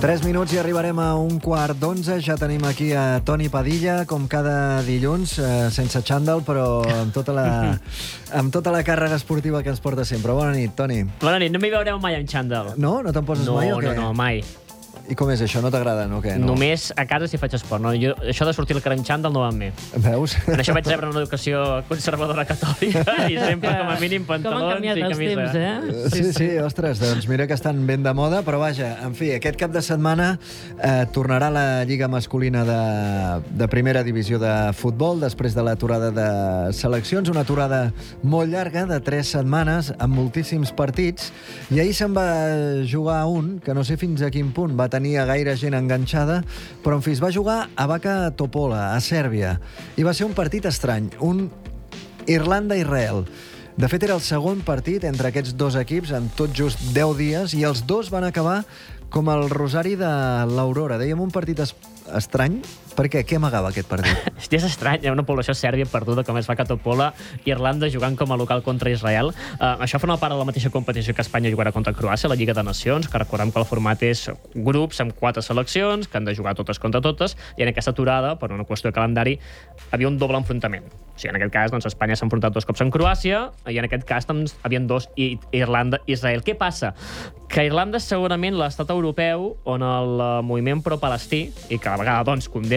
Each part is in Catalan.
3 minuts i arribarem a 1:15. Ja tenim aquí a Toni Padilla, com cada dilluns, sense xandall, però amb tota la càrrega esportiva que ens porta sempre. Bona nit, Toni. Bona nit, no m'hi veureu mai en xandall. No? No te'n poses mai o què? No, mai. I com és això? No t'agrada, no? Què? No. Només a casa si faig esport. No? Jo, això de sortir al carrer en xandall no va amb mi. Veus? En això vaig rebre una educació conservadora catòlica i sempre, com a mínim, pantalons i camisa. Temps, eh? Sí, ostres, doncs mira que estan ben de moda, però vaja, en fi, aquest cap de setmana tornarà la Lliga Masculina de Primera Divisió de Futbol després de l'aturada de seleccions, una aturada molt llarga, de 3 setmanes, amb moltíssims partits, i ahir se'n va jugar un, que no sé fins a quin punt va tenir a gaire gent enganxada, però en fi, es va jugar a Bačka Topola, a Sèrbia, i va ser un partit estrany, un Irlanda-Israel. De fet, era el segon partit entre aquests dos equips en tot just 10 dies, i els dos van acabar com el rosari de l'Aurora. Dèiem un partit estrany. Per què? Què amagava aquest partit? Hòstia, és estrany, hi ha una població sèrbia perduda com és Bačka Topola, Irlanda jugant com a local contra Israel. Això forma part de la mateixa competició que Espanya jugarà contra Croàcia, la Lliga de Nacions, que recordem que el format és grups amb 4 seleccions, que han de jugar totes contra totes, i en aquesta aturada, per una qüestió de calendari, havia un doble enfrontament. O sigui, en aquest cas, doncs, Espanya s'ha enfrontat 2 cops amb Croàcia, i en aquest cas doncs, havien 2 Irlanda-Israel. Què passa? Que Irlanda és segurament l'estat europeu on el moviment pro-palestí, i que a la vegada doncs, condemna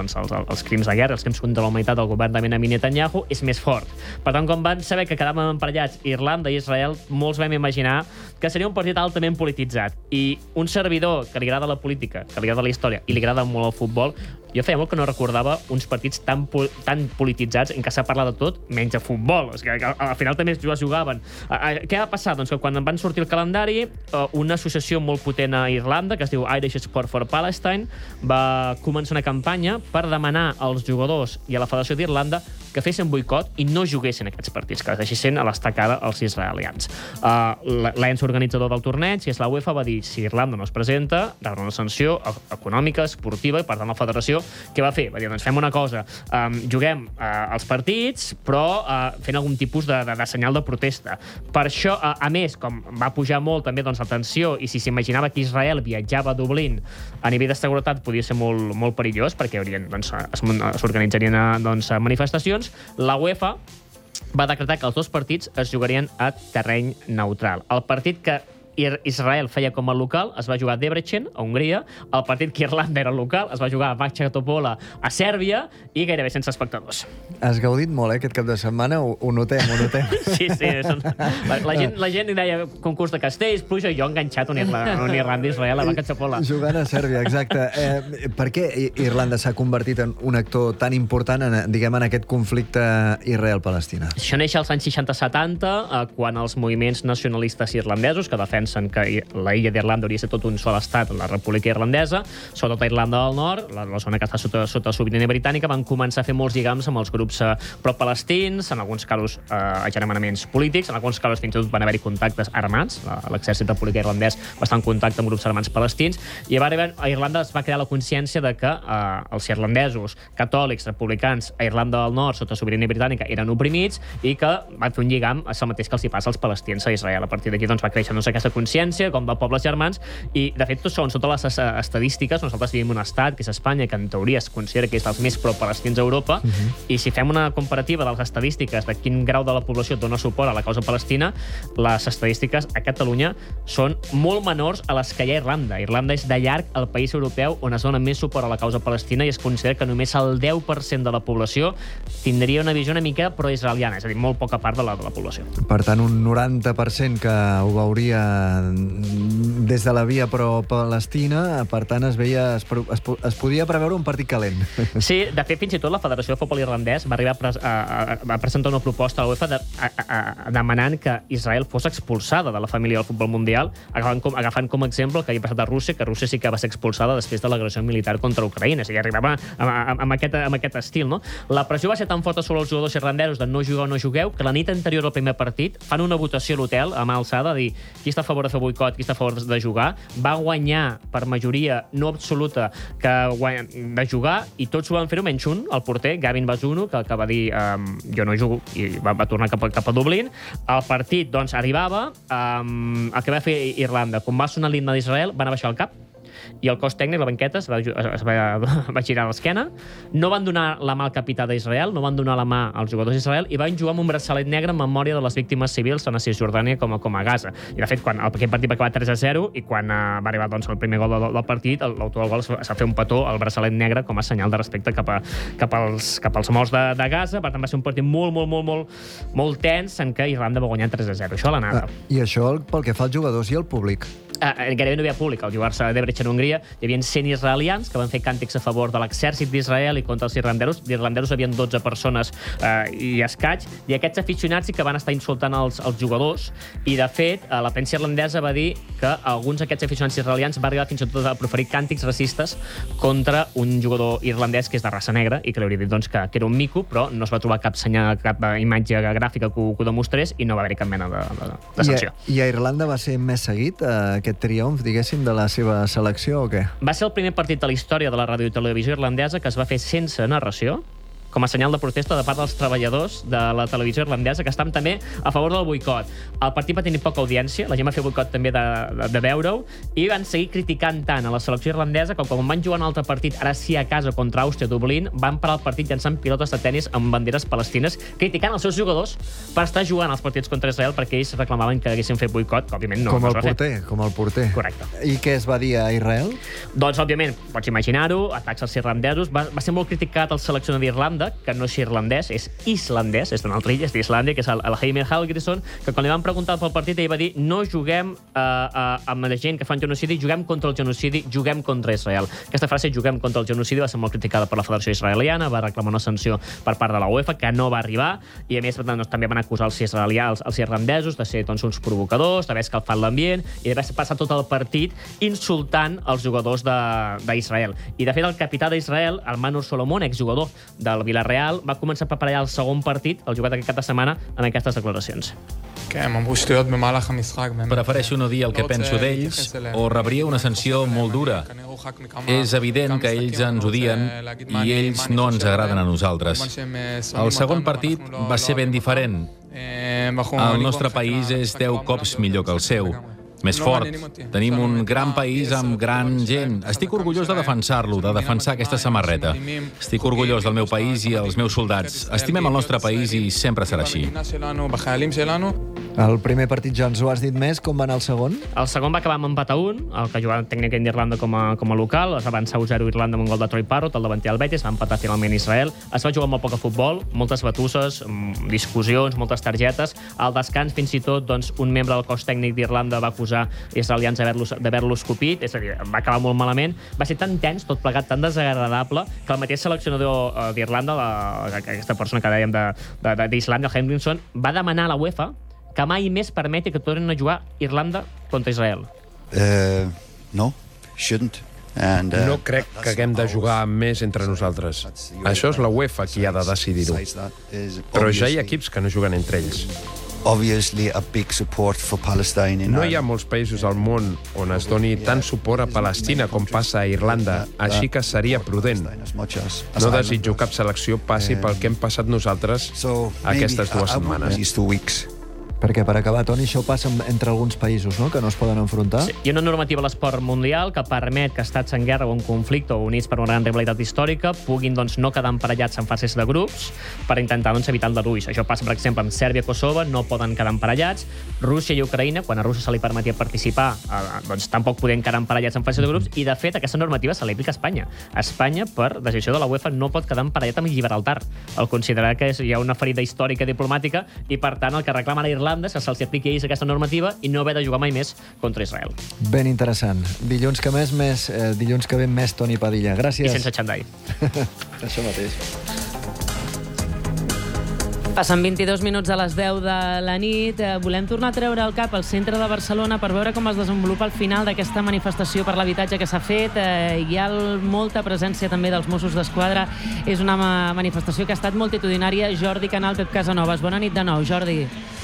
els crims de guerra, els crims contra la humanitat del govern de Benjamin Netanyahu, és més fort. Per tant, quan van saber que quedaven emparellats Irlanda i Israel, molts vam imaginar que seria un partit altament polititzat. I un servidor que li agrada la política, que li agrada la història i li agrada molt el futbol, jo feia molt que no recordava uns partits tan polititzats en què s'ha parlat de tot, menys de futbol. És que al final també es jugaven. Què va passar? Doncs que quan van sortir el calendari, una associació molt potent a Irlanda, que es diu Irish Sport for Palestine, va començar una campanya per demanar als jugadors i a la Federació d'Irlanda que fessin boicot i no juguessin aquests partits, que es deixessin a l'estacada els israelians. L'ens organitzador del torneig, que és la UEFA, va dir si Irlanda no es presenta, rebrà una sanció econòmica, esportiva, i per tant la Federació què va fer? Va dir, doncs fem una cosa, juguem els partits, però fent algun tipus de senyal de protesta. Per això, a més, com va pujar molt també doncs, la tensió, i si s'imaginava que Israel viatjava a Dublín, a nivell de seguretat podia ser molt perillós, perquè s'organitzarien manifestacions, la UEFA va decretar que els 2 partits es jugarien a terreny neutral. El partit que Israel feia com a local es va jugar a Debrecen, a Hongria. El partit que Irlanda era local es va jugar a Bačka Topola, a Sèrbia, i gairebé sense espectadors. Has gaudit molt, aquest cap de setmana? Ho notem. Sí. La gent hi deia concurs de castells, pluja, i jo enganxat un Irlanda-Israel a Bačka Topola. Jugant a Sèrbia, exacte. Per què Irlanda s'ha convertit en un actor tan important en aquest conflicte Israel-Palestina? Això neix als anys 60-70, quan els moviments nacionalistes irlandesos, que defensen que la illa d'Irlanda hauria de ser tot un sol estat, la República Irlandesa, sobretot a Irlanda del Nord, la zona que està sota sobirania britànica, van començar a fer molts lligams amb els grups pro-palestins, en alguns casos agermanaments polítics, en alguns casos fins i tot van haver-hi contactes armats, l'exèrcit republicà irlandès va estar en contacte amb grups armats palestins, i a Irlanda es va crear la consciència de que els irlandesos, catòlics, republicans, a Irlanda del Nord, sota sobirania britànica, eren oprimits, i que van fer un lligam a el mateix que els hi passa als palestins a Israel. A partir d'aquí va créixer aquesta consciència, com de pobles germans, i de fet, segons totes les estadístiques, nosaltres vivim en un estat, que és Espanya, que en teoria es considera que és dels més pro-palestins a Europa, i si fem una comparativa de les estadístiques de quin grau de la població dona suport a la causa palestina, les estadístiques a Catalunya són molt menors a les que hi ha a Irlanda. Irlanda és de llarg el país europeu on es dona més suport a la causa palestina, i es considera que només el 10% de la població tindria una visió una mica pro-israeliana, és a dir, molt poca part de la població. Per tant, un 90% que ho veuria des de la via pro-palestina, per tant es podia preveure un partit calent. Sí, de fet, fins i tot la Federació de Futbol Irlandès va arribar a presentar una proposta a la UEFA demanant que Israel fos expulsada de la família del futbol mundial, agafant com a exemple el que havia passat a Rússia, que Rússia sí que va ser expulsada després de l'agressió militar contra Ucraïna. O sigui, arribava amb aquest estil, no? La pressió va ser tan forta sobre els jugadors irlandesos de no jugar o no jugueu, que la nit anterior al primer partit fan una votació a l'hotel a mà alçada, de dir qui està a favor de fer boicot, qui està a favor de jugar, va guanyar per majoria no absoluta de jugar, i tots ho van fer-ho menys un, el porter, Gavin Bazunu, que va dir jo no jugo, i va tornar cap a Dublín. El partit, doncs, arribava, el que va fer Irlanda, quan va sonar l'himne d'Israel, van abaixar el cap, i el cos tècnic, la banqueta, es va girar a l'esquena. No van donar la mà al capità d'Israel, no van donar la mà als jugadors d'Israel i van jugar amb un braçalet negre en memòria de les víctimes civils tant a Cisjordània com a Gaza. I, de fet, quan aquest partit va acabar 3-0 i quan va arribar el primer gol del partit, l'autor del gol es va fer un petó al braçalet negre com a senyal de respecte cap als morts de Gaza. Per tant, va ser un partit molt tens en què Irlanda va guanyar 3-0. Això a l'anada. I això pel que fa als jugadors i al públic? Gairebé no hi havia públic. Al jugar-se a Debrecen, Hongria, hi havia 100 israelians que van fer càntics a favor de l'exèrcit d'Israel i contra els irlandesos. D'irlandesos hi havia 12 persones i escaig, i aquests aficionats sí que van estar insultant els jugadors, i de fet la premsa irlandesa va dir que alguns d'aquests aficionats israelians van arribar fins i tot a proferir càntics racistes contra un jugador irlandès que és de raça negra i que li hauria dit doncs, que era un mico, però no es va trobar cap imatge gràfica que ho demostrés i no va haver-hi cap mena de sanció. I a Irlanda va ser més seguit aquest triomf, diguéssim, de la seva selecció o què? Va ser el primer partit de la història de la ràdio i televisió irlandesa que es va fer sense narració, com a senyal de protesta de part dels treballadors de la televisió irlandesa, que estaven també a favor del boicot. El partit va tenir poca audiència, la gent va fer boicot també de veure-ho, i van seguir criticant tant a la selecció irlandesa que quan van jugar un altre partit, ara sí a casa contra Àustria, Dublín, van parar el partit llançant pilotes de tennis amb banderes palestines, criticant els seus jugadors per estar jugant els partits contra Israel perquè ells reclamaven que haguessin fet boicot, que òbviament no es va fer. Com el porter. Correcte. I què es va dir a Israel? Doncs, òbviament, pots imaginar-ho, atacs als irlandesos. Va ser molt criticat el seleccionador d'Irlanda, que no és irlandès, és islandès, és d'una altra illa, és d'Islàndia, que és el Heimir Hallgrímsson, que quan li van preguntar pel partit ell va dir no juguem amb la gent que fan genocidi, juguem contra el genocidi, juguem contra Israel. Aquesta frase, juguem contra el genocidi, va ser molt criticada per la Federació Israeliana, va reclamar una sanció per part de la UEFA, que no va arribar, i a més també van acusar els irlandesos de ser uns provocadors, d'haver escalfat l'ambient i d'haver passat tot el partit insultant els jugadors d'Israel. I de fet el capità d'Israel, el Manor Solomon, exjugador del Villarreal, va començar a preparar el segon partit, el jugat aquest cap de setmana, amb aquestes declaracions. Prefereixo no dir el que penso d'ells o rebria una sanció molt dura. És evident que ells ens odien i ells no ens agraden a nosaltres. El segon partit va ser ben diferent. El nostre país és 10 cops millor que el seu. Més fort. Tenim un gran país amb gran gent. Estic orgullós de defensar-lo, de defensar aquesta samarreta. Estic orgullós del meu país i els meus soldats. Estimem el nostre país i sempre serà així. El primer partit ja ens ho has dit més, com va anar el segon? El segon va acabar amb empat a 1, el que jugava tècnicament d'Irlanda com a local, es va avançar 1-0 Irlanda amb un gol de Troy Parrott, el davanter del Betis, va empatar finalment Israel. Es va jugar molt poc a futbol, moltes batusses, discussions, moltes targetes. Al descans, fins i tot, un membre del cos tècnic d'Irlanda va acusar israelians d'haver-lo escopit, és a dir, va acabar molt malament. Va ser tan tens, tot plegat, tan desagradable, que el mateix seleccionador d'Irlanda, aquesta persona que dèiem d'Islàndia, el Hallgrímsson, va demanar a la UEFA que mai més permeti que tornin a jugar Irlanda contra Israel. No, shouldn't. No crec que haguem de jugar més entre nosaltres. Això és la UEFA qui ha de decidir-ho. Però ja hi ha equips que no juguen entre ells. No hi ha molts països al món on es doni tant suport a Palestina com passa a Irlanda, així que seria prudent. No desitjo cap selecció passi pel que hem passat nosaltres aquestes 2 setmanes. Perquè, per acabar, Toni, això passa entre alguns països, no?, que no es poden enfrontar. Sí, hi ha una normativa a l'esport mundial que permet que estats en guerra o en conflicte o units per una gran rivalitat històrica puguin no quedar emparellats en fases de grups per intentar evitar el deruix. Això passa, per exemple, amb Sèrbia i Kosovo, no poden quedar emparellats. Rússia i Ucraïna, quan a Rússia se li permetia participar, tampoc podien quedar emparellats en fases de grups, i, de fet, aquesta normativa se l'aplica a Espanya. Espanya, per decisió de la UEFA, no pot quedar emparellat amb Gibraltar. El considerar que hi ha una ferida històrica diplomàtica i, per tant, el que reclama Irlanda és que se'ls apliqui a ells aquesta normativa i no haver de jugar mai més contra Israel. Ben interessant. Dilluns que ve més Toni Padilla. Gràcies. I sense xandall. Això mateix. Passen 22 minuts a les 10 de la nit. Volem tornar a treure el cap al centre de Barcelona per veure com es desenvolupa el final d'aquesta manifestació per l'habitatge que s'ha fet. Hi ha molta presència també dels Mossos d'Esquadra. És una manifestació que ha estat multitudinària. Jordi Canal, Pep Casanovas. Bona nit de nou, Jordi.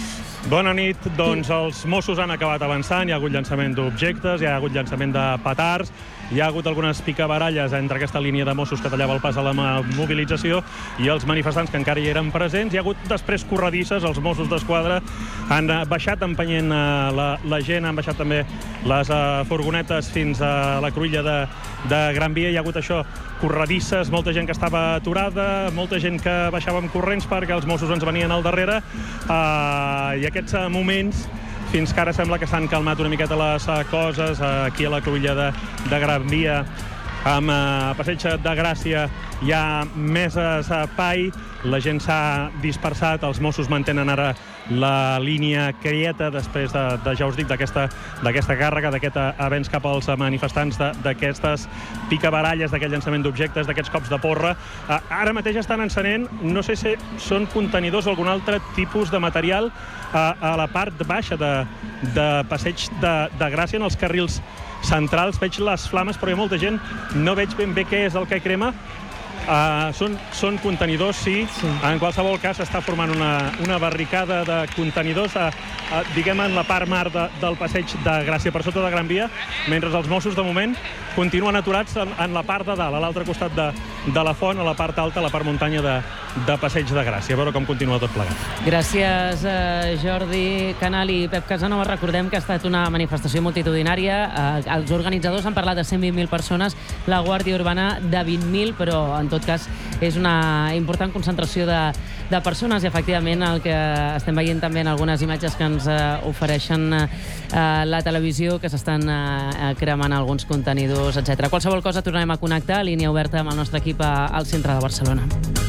Bona nit. Doncs els Mossos han acabat avançant, hi ha hagut llançament d'objectes, hi ha hagut llançament de petards, hi ha hagut algunes picabaralles entre aquesta línia de Mossos que tallava el pas a la mobilització i els manifestants que encara hi eren presents. Hi ha hagut després corredisses, els Mossos d'Esquadra han baixat empenyent la gent, han baixat també les furgonetes fins a la cruïlla de Gran Via. Hi ha hagut això, corredisses, molta gent que estava aturada, molta gent que baixava amb corrents perquè els Mossos ens venien al darrere. I aquests moments, fins que ara sembla que s'han calmat una miqueta les coses, aquí a la cruïlla de Gran Via, amb Passeig de Gràcia hi ha més espai, la gent s'ha dispersat, els Mossos mantenen ara la línia quieta després ja us dic, d'aquesta càrrega, d'aquest avenç cap als manifestants, d'aquestes picabaralles, d'aquest llançament d'objectes, d'aquests cops de porra. Ara mateix estan encenent, no sé si són contenidors o algun altre tipus de material a la part baixa de Passeig de Gràcia, en els carrils centrals. Veig les flames, però hi ha molta gent, no veig ben bé què és el que crema. Són contenidors, sí. En qualsevol cas, s'està formant una barricada de contenidors, diguem, en la part mar del Passeig de Gràcia, per sota de Gran Via, mentre els Mossos, de moment, continuen aturats en la part de dalt, a l'altre costat de la font, a la part alta, a la part muntanya de Passeig de Gràcia. A veure com continua tot plegat. Gràcies, Jordi Canal i Pep Casanova. Recordem que ha estat una manifestació multitudinària. Els organitzadors han parlat de 120.000 persones, la Guàrdia Urbana de 20.000, però en tot cas és una important concentració de persones i efectivament el que estem veient també en algunes imatges que ens ofereixen la televisió, que s'estan cremant alguns contenidors, etc. Qualsevol cosa tornarem a connectar, línia oberta amb el nostre equip al centre de Barcelona.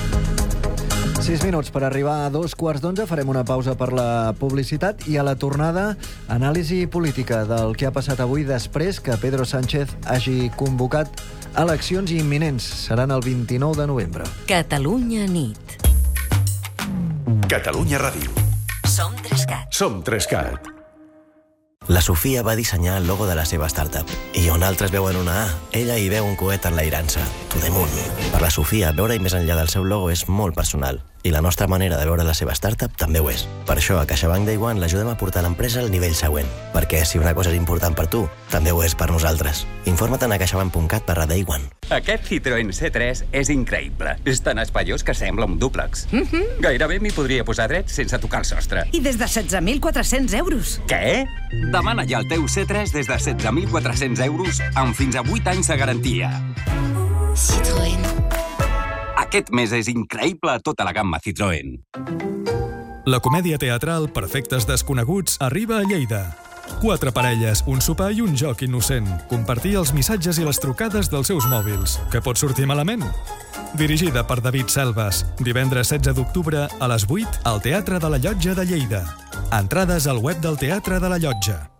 6 minuts per arribar a 2:15. Farem una pausa per la publicitat i a la tornada, anàlisi política del que ha passat avui després que Pedro Sánchez hagi convocat eleccions imminents. Seran el 29 de novembre. Catalunya nit. Catalunya Ràdio. Som 3CAT. Som 3CAT. La Sofia va dissenyar el logo de la seva startup i on altres veuen una A, ella hi veu un coet enlairant-se, to the moon. Per la Sofia, veure-hi més enllà del seu logo és molt personal i la nostra manera de veure la seva startup també ho és. Per això, a CaixaBank Day One l'ajudem a portar l'empresa al nivell següent, perquè si una cosa és important per tu, també ho és per nosaltres. Informa't a caixabank.cat/Day One. Aquest Citroën C3 és increïble. És tan espaiós que sembla un dúplex. Gairebé m'hi podria posar dret sense tocar el sostre. I des de 16.400 euros. Què? Demana ja el teu C3 des de 16.400 euros amb fins a 8 anys de garantia. Citroën. Aquest mes és increïble a tota la gamma Citroën. La comèdia teatral Perfectes desconeguts arriba a Lleida. 4 parelles, un sopar i un joc innocent. Compartir els missatges i les trucades dels seus mòbils. Que pot sortir malament? Dirigida per David Selves. Divendres 16 d'octubre a les 8 al Teatre de la Llotja de Lleida. Entrades al web del Teatre de la Llotja.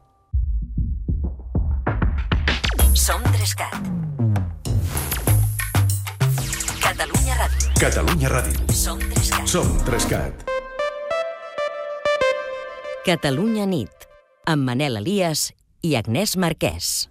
Som 3CAT. Catalunya Ràdio. Catalunya Ràdio. Som 3CAT. Som 3CAT. Catalunya nit. Amb Manel Elias i Agnès Marquès.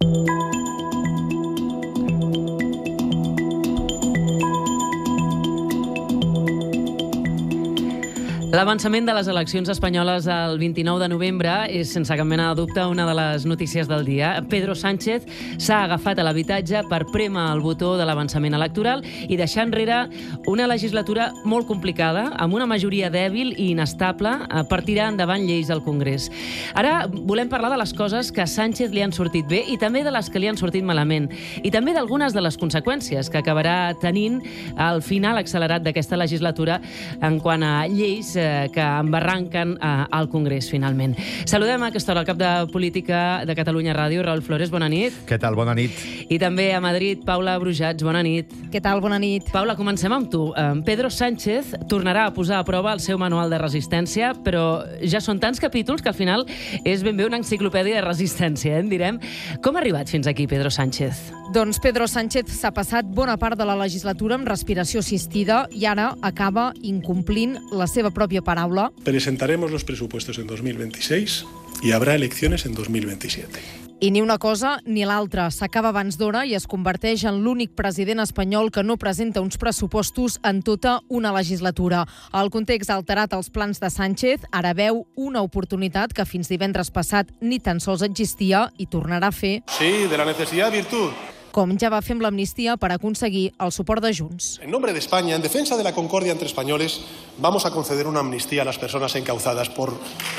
L'avançament de les eleccions espanyoles el 29 de novembre és, sense cap mena de dubte, una de les notícies del dia. Pedro Sánchez s'ha agafat a l'habitatge per prémer el botó de l'avançament electoral i deixar enrere una legislatura molt complicada, amb una majoria dèbil i inestable, per tirar endavant lleis al Congrés. Ara volem parlar de les coses que a Sánchez li han sortit bé i també de les que li han sortit malament, i també d'algunes de les conseqüències que acabarà tenint el final accelerat d'aquesta legislatura en quant a lleis que embarranquen al Congrés, finalment. Saludem a aquesta hora el cap de Política de Catalunya Ràdio, Raül Flores, bona nit. Què tal? Bona nit. I també a Madrid, Paula Brujats, bona nit. Què tal? Bona nit. Paula, comencem amb tu. Pedro Sánchez tornarà a posar a prova el seu manual de resistència, però ja són tants capítols que al final és ben bé una enciclopèdia de resistència, en direm. Com ha arribat fins aquí Pedro Sánchez? Doncs Pedro Sánchez s'ha passat bona part de la legislatura amb respiració assistida i ara acaba incomplint la seva pròpia paraula. Presentaremos los presupuestos en 2026 y habrá elecciones en 2027. I ni una cosa ni l'altra. S'acaba abans d'hora i es converteix en l'únic president espanyol que no presenta uns pressupostos en tota una legislatura. El context ha alterat els plans de Sánchez. Ara veu una oportunitat que fins divendres passat ni tan sols existia i tornarà a fer. Sí, de la necesidad virtud. Com ja va fer amb l'amnistia per aconseguir el suport de Junts. En nombre de España, en defensa de la concordia entre españoles, vamos a conceder una amnistía a las personas encauzadas por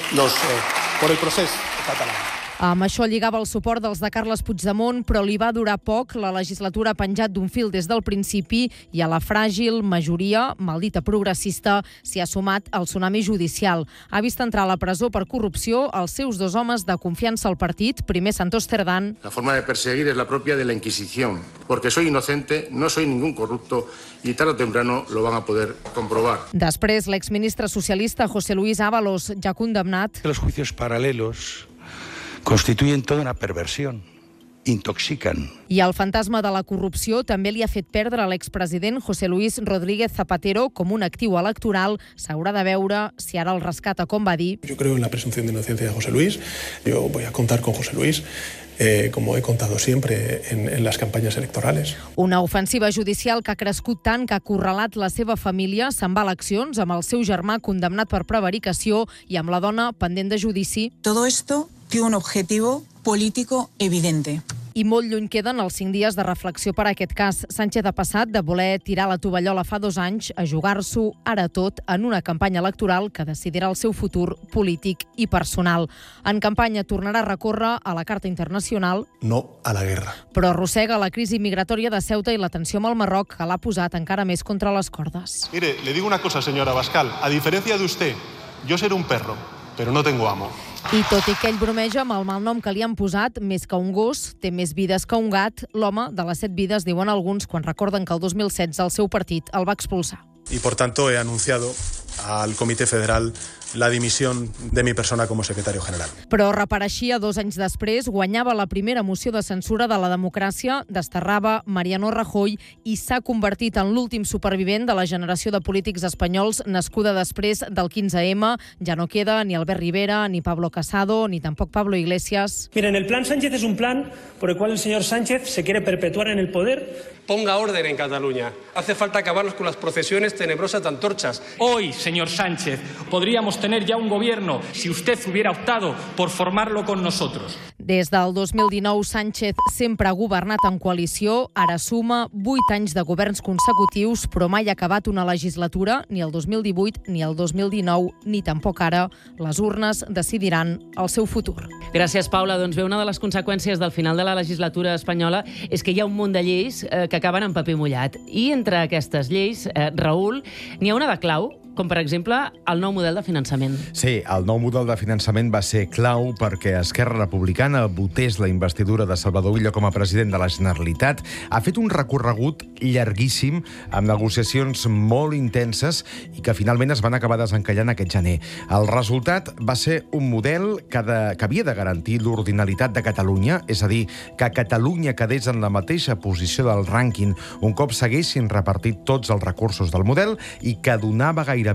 el proceso catalán. Amb això lligava el suport dels de Carles Puigdemont, però li va durar poc. La legislatura ha penjat d'un fil des del principi i a la fràgil majoria, maldita progressista, s'hi ha sumat el tsunami judicial. Ha vist entrar a la presó per corrupció els seus dos homes de confiança al partit, primer Santos Cerdán. La forma de perseguir es la propia de la Inquisición, porque soy inocente, no soy ningún corrupto y tarde o temprano lo van a poder comprobar. Després, l'exministre socialista José Luis Ábalos, ja condemnat. Los juicios paralelos constituyen toda una perversión, intoxican. I el fantasma de la corrupció també li ha fet perdre a l'expresident José Luis Rodríguez Zapatero com un actiu electoral. S'haurà de veure si ara el rescata, com va dir. Yo creo en la presunción de inocencia de José Luis. Yo voy a contar con José Luis, como he contado siempre en las campañas electorales. Una ofensiva judicial que ha crescut tant que ha acorralat la seva família. Se'n va a eleccions amb el seu germà condemnat per prevaricació i amb la dona pendent de judici. Todo esto tiene un objetivo político evidente. I molt lluny queden els 5 dies de reflexió per a aquest cas. Sánchez ha passat de voler tirar la tovallola fa 2 anys a jugar-s'ho ara tot en una campanya electoral que decidirà el seu futur polític i personal. En campanya tornarà a recórrer a la Carta Internacional. No a la guerra. Però arrossega la crisi migratòria de Ceuta i la tensió amb el Marroc, que l'ha posat encara més contra les cordes. Mire, le digo una cosa, señora Abascal. A diferencia de usted, yo seré un perro, pero no tengo amo. I tot i que ell bromeja amb el malnom que li han posat, més que un gos, té més vides que un gat, l'home de les 7 vides, diuen alguns, quan recorden que el 2016 el seu partit el va expulsar. Y por tanto he anunciado al Comité Federal la dimisión de mi persona como secretario general. Però repareixia 2 anys després, guanyava la primera moció de censura de la democràcia, desterrava Mariano Rajoy i s'ha convertit en l'últim supervivent de la generació de polítics espanyols nascuda després del 15M. Ja no queda ni Albert Rivera, ni Pablo Casado, ni tampoc Pablo Iglesias. Miren, el plan Sánchez es un plan por el cual el señor Sánchez se quiere perpetuar en el poder. Ponga orden en Cataluña. Hace falta acabarnos con las procesiones tenebrosas de antorchas. Hoy, señor Sánchez, podríamos tener ya un gobierno si usted hubiera optado por formarlo con nosotros. Des del 2019, Sánchez sempre ha governat en coalició. Ara suma 8 anys de governs consecutius, però mai ha acabat una legislatura, ni el 2018, ni el 2019, ni tampoc ara. Les urnes decidiran el seu futur. Gràcies, Paula. Doncs bé, una de les conseqüències del final de la legislatura espanyola és que hi ha un munt de lleis que acaben en paper mullat. I entre aquestes lleis, Raül, n'hi ha una de clau, com per exemple el nou model de finançament. Sí, el nou model de finançament va ser clau perquè Esquerra Republicana votés la investidura de Salvador Illa com a president de la Generalitat. Ha fet un recorregut llarguíssim, amb negociacions molt intenses i que finalment es van acabar desencallant aquest gener. El resultat va ser un model que havia de garantir l'ordinalitat de Catalunya, és a dir, que Catalunya quedés en la mateixa posició del rànquing un cop s'haguessin repartit tots els recursos del model i que donava gairebé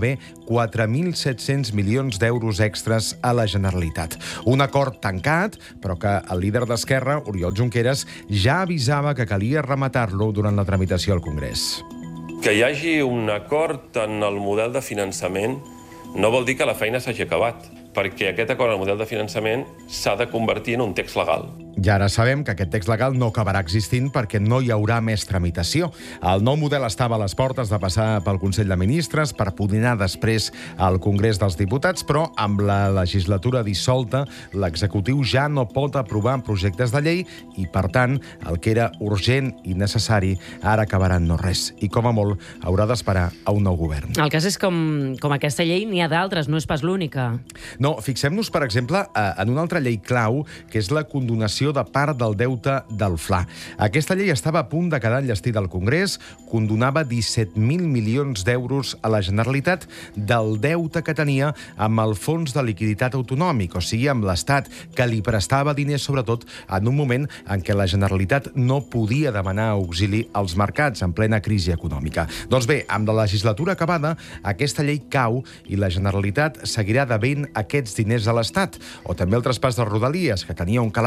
4.700 milions d'euros extres a la Generalitat. Un acord tancat, però que el líder d'Esquerra, Oriol Junqueras, ja avisava que calia rematar-lo durant la tramitació al Congrés. Que hi hagi un acord en el model de finançament no vol dir que la feina s'hagi acabat, perquè aquest acord en el model de finançament s'ha de convertir en un text legal. I ara sabem que aquest text legal no acabarà existint perquè no hi haurà més tramitació. El nou model estava a les portes de passar pel Consell de Ministres per poder anar després al Congrés dels Diputats, però amb la legislatura dissolta, l'executiu ja no pot aprovar projectes de llei i, per tant, el que era urgent i necessari ara acabarà en no res. I, com a molt, haurà d'esperar a un nou govern. El cas és com aquesta llei n'hi ha d'altres, no és pas l'única. No, fixem-nos, per exemple, en una altra llei clau, que és la condonació de part del deute del Fla. Aquesta llei estava a punt de quedar enllestida al Congrés, condonava 17.000 milions d'euros a la Generalitat del deute que tenia amb el Fons de Liquiditat Autonòmic, o sigui, amb l'Estat, que li prestava diners, sobretot, en un moment en què la Generalitat no podia demanar auxili als mercats en plena crisi econòmica. Doncs bé, amb la legislatura acabada, aquesta llei cau i la Generalitat seguirà devent aquests diners a l'Estat, o també el traspàs de Rodalies, que tenia un calendari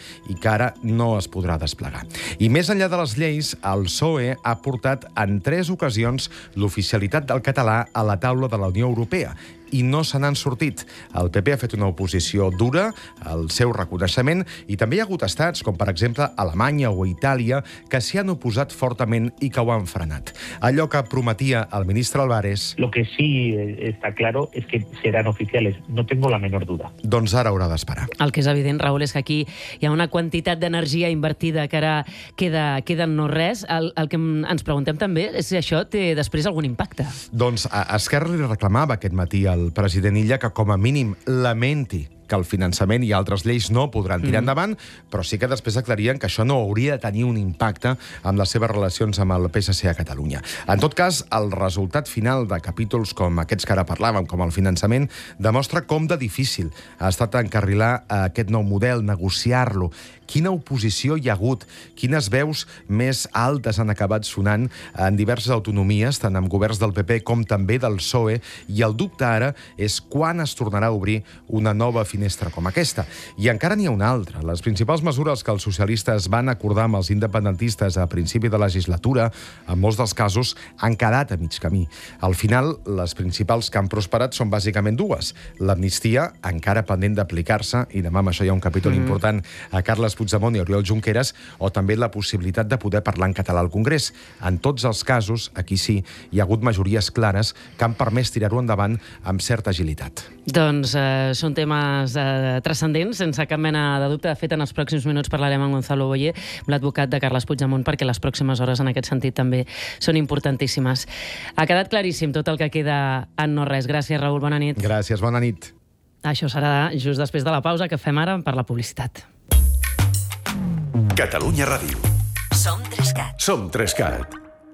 i que ara no es podrà desplegar. I més enllà de les lleis, el PSOE ha portat en 3 ocasions l'oficialitat del català a la taula de la Unió Europea i no se n'han sortit. El PP ha fet una oposició dura al seu reconeixement i també hi ha hagut estats, com per exemple Alemanya o Itàlia, que s'hi han oposat fortament i que ho han frenat. Allò que prometia el ministre Álvarez... Lo que sí está claro es que serán oficiales. No tengo la menor duda. Doncs ara haurà d'esperar. El que és evident, Raül, és que aquí hi ha una quantitat d'energia invertida que ara queda en no res. El que ens preguntem també és si això té després algun impacte. Doncs a Esquerra li reclamava aquest matí el president Illa que com a mínim lamenti que el finançament i altres lleis no podran tirar endavant, però sí que després aclarien que això no hauria de tenir un impacte amb les seves relacions amb el PSC a Catalunya. En tot cas, el resultat final de capítols com aquests que ara parlàvem, com el finançament, demostra com de difícil ha estat encarrilar aquest nou model, negociar-lo. Quina oposició hi ha hagut, quines veus més altes han acabat sonant en diverses autonomies, tant amb governs del PP com també del PSOE, i el dubte ara és quan es tornarà a obrir una nova finestra com aquesta. I encara n'hi ha una altra. Les principals mesures que els socialistes van acordar amb els independentistes a principi de legislatura, en molts dels casos, han quedat a mig camí. Al final, les principals que han prosperat són bàsicament 2. L'amnistia, encara pendent d'aplicar-se, i demà amb això hi ha un capítol important a Carles Puigdemont i Oriol Junqueras, o també la possibilitat de poder parlar en català al Congrés. En tots els casos, aquí sí, hi ha hagut majories clares que han permès tirar-ho endavant amb certa agilitat. Doncs són temes transcendents, sense cap mena de dubte. De fet, en els pròxims minuts parlarem amb Gonzalo Boye, l'advocat de Carles Puigdemont, perquè les pròximes hores en aquest sentit també són importantíssimes. Ha quedat claríssim tot el que queda en no res. Gràcies, Raül, bona nit. Gràcies, bona nit. Això serà just després de la pausa que fem ara per la publicitat. Catalunya Ràdio. Som 3CAT. Som 3CAT.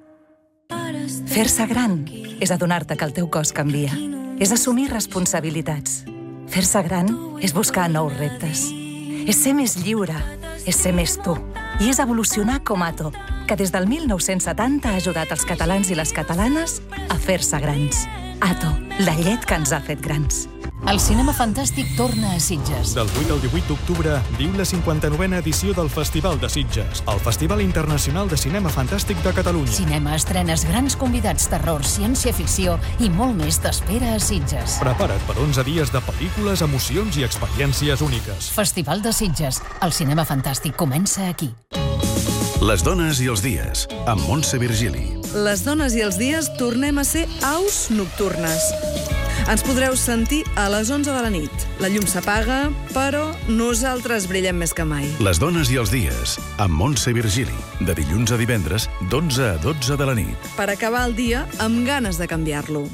Fer-se gran és adonar-te que el teu cos canvia. És assumir responsabilitats. Fer-se gran és buscar nous reptes. És ser més lliure. És ser més tu. I és evolucionar com Ato, que des del 1970 ha ajudat els catalans i les catalanes a fer-se grans. Ato, la llet que ens ha fet grans. El cinema fantàstic torna a Sitges. Del 8 al 18 d'octubre viu la 59a edició del Festival de Sitges, el Festival Internacional de Cinema Fantàstic de Catalunya. Cinema, estrenes, grans convidats, terror, ciència-ficció i molt més t'espera a Sitges. Prepara't per 11 dies de pel·lícules, emocions i experiències úniques. Festival de Sitges. El cinema fantàstic comença aquí. Les dones i els dies, amb Montse Virgili. Les dones i els dies tornem a ser aus nocturnes. Ens podreu sentir a les 11 de la nit. La llum s'apaga, però nosaltres brillem més que mai. Les dones i els dies, amb Montse Virgili. De dilluns a divendres, d'11 a 12 de la nit. Per acabar el dia amb ganes de canviar-lo.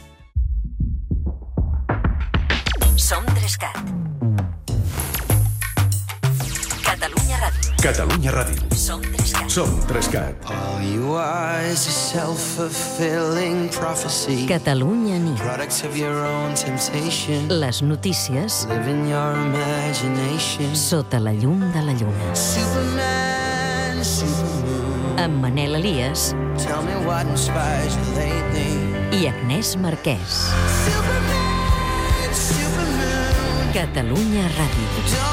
Som 3CAT. Catalunya Ràdio. Catalunya Ràdio. Som 3CAT. Som 3CAT. Catalunya nit. Les notícies sota la llum de la lluna. Amb Manel Elias i Agnès Marquès. Catalunya Ràdio.